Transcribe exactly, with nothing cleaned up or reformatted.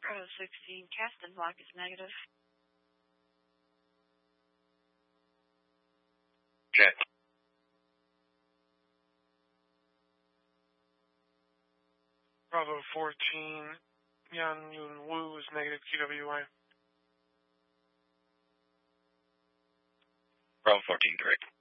Bravo sixteen, Caston block is negative. Check. Bravo fourteen, Yan Yun Wu is negative Q W Y. Bravo fourteen, correct.